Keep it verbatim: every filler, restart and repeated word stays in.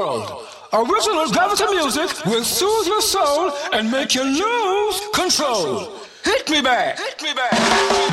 world. Original gravity music will soothe your soul and make you lose control. Hit me back. Hit me back.